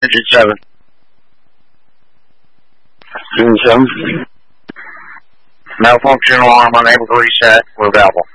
Engine 7. Engine 7. Malfunction alarm unable to reset. We're available.